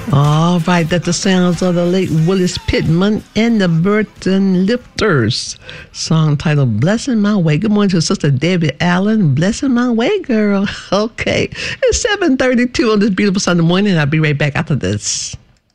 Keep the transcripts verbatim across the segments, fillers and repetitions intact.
All right, that's the sounds of the late Willis Pittman and the Burton Lifters. Song titled Blessing My Way. Good morning to Sister Debbie Allen. Blessing My Way, girl. Okay, it's seven thirty-two on this beautiful Sunday morning. I'll be right back after this.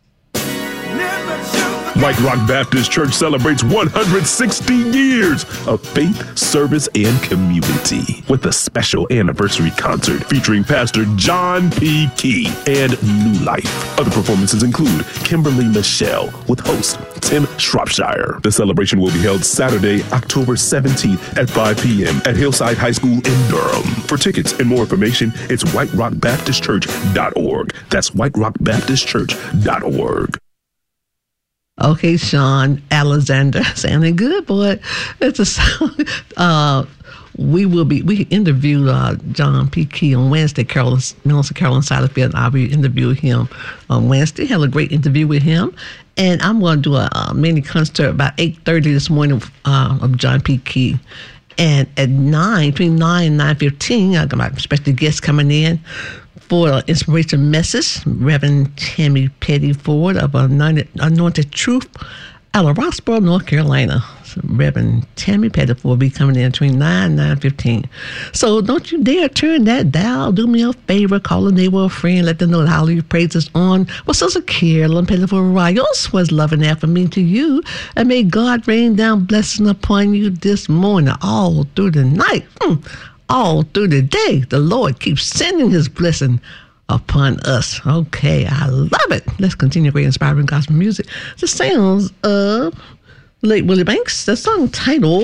White Rock Baptist Church celebrates one hundred sixty years of faith, service, and community with a special anniversary concert featuring Pastor John P. Key and New Life. Other performances include Kimberly Michelle with host Tim Shropshire. The celebration will be held Saturday, October seventeenth at five p.m. at Hillside High School in Durham. For tickets and more information, it's white rock baptist church dot org. That's white rock baptist church dot org. Okay, Sean Alexander, sounding good, boy. It's a song. Uh, we will be. We interviewed uh, John P. Key on Wednesday. Carolyn, Minister Carolyn Satterfield and I will interview him on Wednesday. Had a great interview with him, and I'm going to do a, a mini concert about eight thirty this morning uh, of John P. Key. And at nine, between nine and nine fifteen, I got my special guests coming in for an inspiration message. Reverend Tammy Petty Ford of Anointed, Anointed Truth out of Roxborough, North Carolina. So Reverend Tammy Petty Ford will be coming in between nine and nine fifteen. So don't you dare turn that dial. Do me a favor. Call a neighbor or friend. Let them know that Hallelujah Praise is on. Well, Sister Carolyn Petty Ford Rios was loving that for me to you. And may God rain down blessing upon you this morning all through the night. Hmm. All through the day, the Lord keeps sending his blessing upon us. Okay, I love it. Let's continue great inspiring gospel music. The sounds of late Willie Banks, the song titled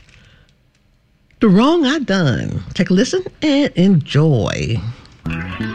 The Wrong I Done. Take a listen and enjoy.